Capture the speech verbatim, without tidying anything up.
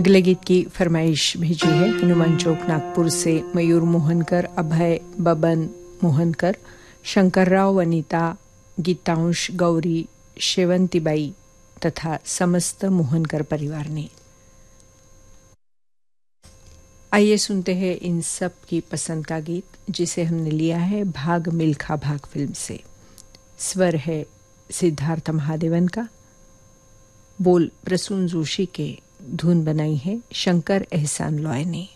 अगले गीत की फरमाइश भेजी है हनुमान चौक नागपुर से मयूर मोहनकर, अभय बबन मोहनकर, शंकरराव, वनिता, गीतांश, गौरी, शेवंतीबाई तथा समस्त मोहनकर परिवार ने। आइए सुनते हैं इन सब की पसंद का गीत, जिसे हमने लिया है भाग मिल्खा भाग फिल्म से। स्वर है सिद्धार्थ महादेवन का, बोल प्रसून जोशी के, धुन बनाई है शंकर एहसान लॉय ने।